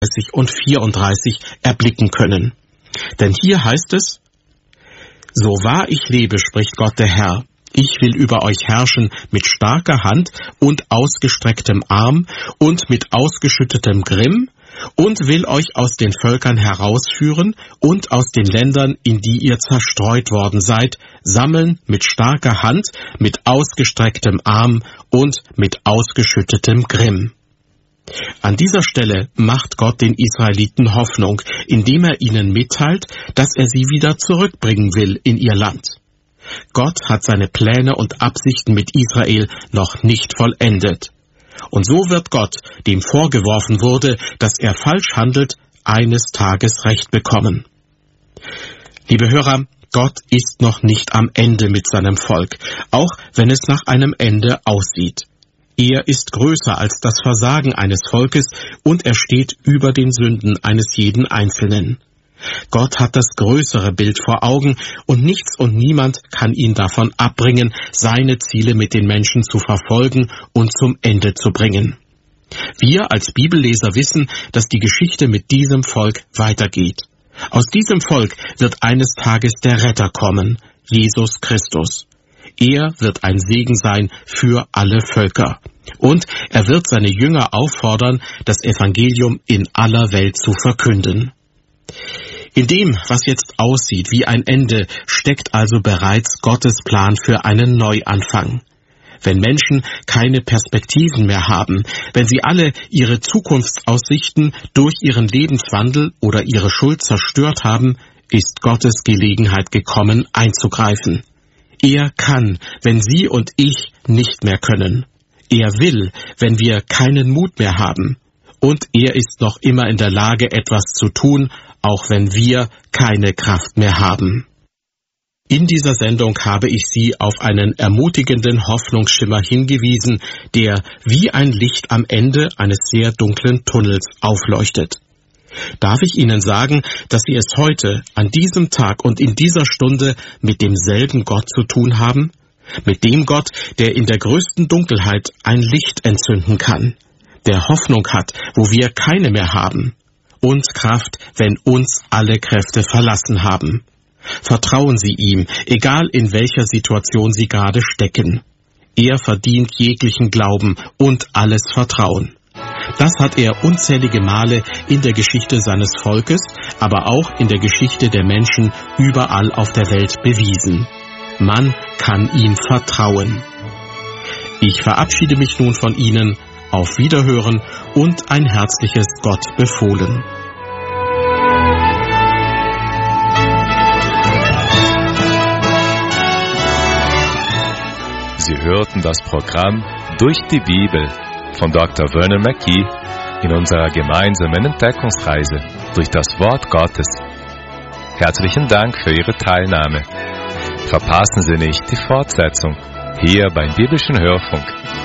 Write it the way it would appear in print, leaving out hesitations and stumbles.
und 34 erblicken können. Denn hier heißt es: So wahr ich lebe, spricht Gott der Herr, ich will über euch herrschen mit starker Hand und ausgestrecktem Arm und mit ausgeschüttetem Grimm und will euch aus den Völkern herausführen und aus den Ländern, in die ihr zerstreut worden seid, sammeln mit starker Hand, mit ausgestrecktem Arm und mit ausgeschüttetem Grimm. An dieser Stelle macht Gott den Israeliten Hoffnung, indem er ihnen mitteilt, dass er sie wieder zurückbringen will in ihr Land. Gott hat seine Pläne und Absichten mit Israel noch nicht vollendet. Und so wird Gott, dem vorgeworfen wurde, dass er falsch handelt, eines Tages Recht bekommen. Liebe Hörer, Gott ist noch nicht am Ende mit seinem Volk, auch wenn es nach einem Ende aussieht. Er ist größer als das Versagen eines Volkes und er steht über den Sünden eines jeden Einzelnen. Gott hat das größere Bild vor Augen und nichts und niemand kann ihn davon abbringen, seine Ziele mit den Menschen zu verfolgen und zum Ende zu bringen. Wir als Bibelleser wissen, dass die Geschichte mit diesem Volk weitergeht. Aus diesem Volk wird eines Tages der Retter kommen, Jesus Christus. Er wird ein Segen sein für alle Völker. Und er wird seine Jünger auffordern, das Evangelium in aller Welt zu verkünden. In dem, was jetzt aussieht wie ein Ende, steckt also bereits Gottes Plan für einen Neuanfang. Wenn Menschen keine Perspektiven mehr haben, wenn sie alle ihre Zukunftsaussichten durch ihren Lebenswandel oder ihre Schuld zerstört haben, ist Gottes Gelegenheit gekommen, einzugreifen. Er kann, wenn Sie und ich nicht mehr können. Er will, wenn wir keinen Mut mehr haben. Und er ist noch immer in der Lage, etwas zu tun, auch wenn wir keine Kraft mehr haben. In dieser Sendung habe ich Sie auf einen ermutigenden Hoffnungsschimmer hingewiesen, der wie ein Licht am Ende eines sehr dunklen Tunnels aufleuchtet. Darf ich Ihnen sagen, dass Sie es heute, an diesem Tag und in dieser Stunde mit demselben Gott zu tun haben? Mit dem Gott, der in der größten Dunkelheit ein Licht entzünden kann, der Hoffnung hat, wo wir keine mehr haben, und Kraft, wenn uns alle Kräfte verlassen haben. Vertrauen Sie ihm, egal in welcher Situation Sie gerade stecken. Er verdient jeglichen Glauben und alles Vertrauen. Das hat er unzählige Male in der Geschichte seines Volkes, aber auch in der Geschichte der Menschen überall auf der Welt bewiesen. Man kann ihm vertrauen. Ich verabschiede mich nun von Ihnen. Auf Wiederhören und ein herzliches Gott befohlen. Sie hörten das Programm Durch die Bibel von Dr. Vernon McGee in unserer gemeinsamen Entdeckungsreise durch das Wort Gottes. Herzlichen Dank für Ihre Teilnahme. Verpassen Sie nicht die Fortsetzung hier beim Biblischen Hörfunk.